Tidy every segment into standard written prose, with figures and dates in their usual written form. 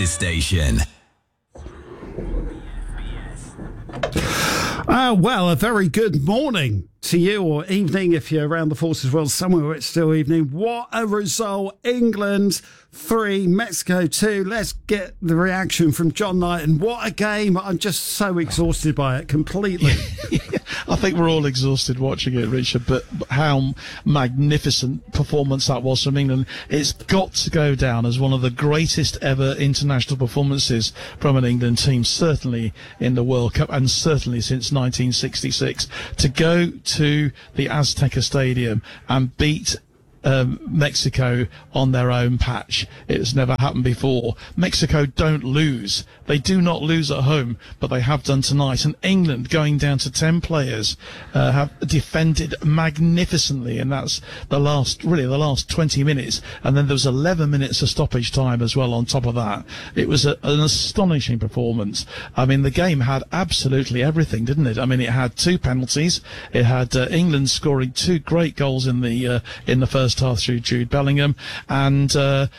Forces Station. Well, a very good morning to you, or evening if you're around the Forces world somewhere where it's still evening. What a result. England 3, Mexico 2. Let's get the reaction from John Knighton. What a game. I'm just so exhausted by it completely. I think we're all exhausted watching it, Richard, but how magnificent performance that was from England. It's got to go down as one of the greatest ever international performances from an England team, certainly in the World Cup and certainly since 1966. To go to the Azteca Stadium and beat Mexico on their own patch. It's never happened before. Mexico don't lose. They do not lose at home, but they have done tonight. And England, going down to 10 players, have defended magnificently, and that's the last 20 minutes. And then there was 11 minutes of stoppage time as well on top of that. It was an astonishing performance. I mean, the game had absolutely everything, didn't it? I mean, it had 2 penalties. It had England scoring 2 great goals in the first half through Jude Bellingham, and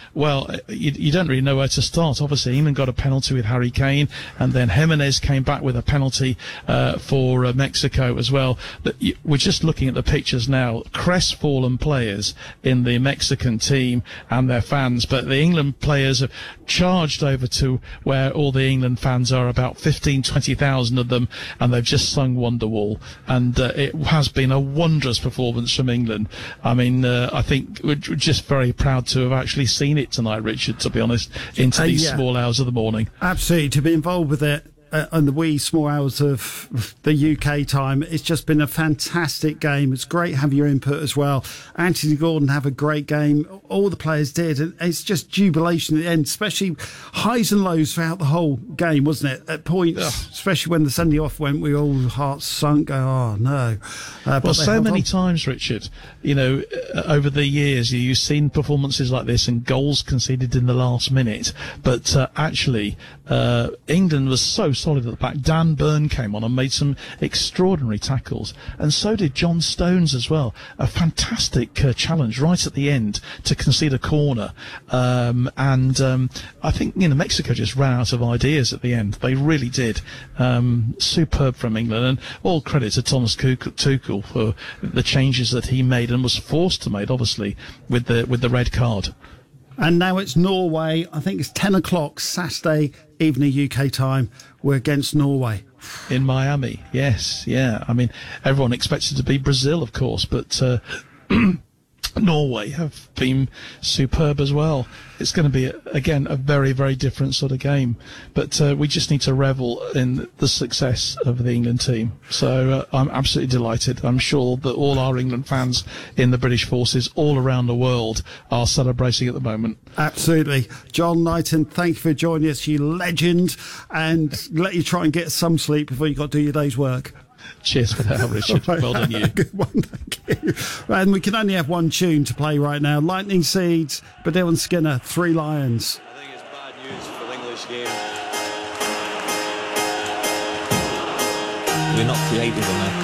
you don't really know where to start. Obviously, England got a penalty with Harry Kane, and then Jimenez came back with a penalty for Mexico as well. We're just looking at the pictures now, crestfallen players in the Mexican team and their fans, but the England players have charged over to where all the England fans are, about 20,000 of them, and they've just sung Wonderwall, and it has been a wondrous performance from England. I mean, I think we're just very proud to have actually seen it tonight, Richard, to be honest, into these small hours of the morning. Absolutely, to be involved with it in the wee small hours of the UK time. It's just been a fantastic game. It's great to have your input as well. Anthony Gordon have a great game. All the players did. And it's just jubilation at the end, especially highs and lows throughout the whole game, wasn't it? At points, especially when the sending off went, we all hearts sunk. Oh, no. Well, so many times, Richard, over the years, you've seen performances like this and goals conceded in the last minute. But actually, England was so solid at the back. Dan Burn came on and made some extraordinary tackles, and so did John Stones as well. A fantastic challenge right at the end to concede a corner, and I think Mexico just ran out of ideas at the end. They really did. Superb from England, and all credit to Thomas Tuchel for the changes that he made and was forced to make, obviously, with the red card. And now it's Norway. I think it's 10 o'clock Saturday evening UK time. We're against Norway. In Miami, yes, yeah. I mean, everyone expects it to be Brazil, of course, but Norway have been superb as well. It's going to be, again, a very, very different sort of game. But we just need to revel in the success of the England team. So I'm absolutely delighted. I'm sure that all our England fans in the British Forces all around the world are celebrating at the moment. Absolutely. John Knighton, thank you for joining us, you legend. And let you try and get some sleep before you've got to do your day's work. Cheers for that, Richard. Well done, you. Good one, thank you. And we can only have one tune to play right now. Lightning Seeds, Baddiel and Skinner, 3 Lions. I think it's bad news for the English game. We're not creative enough.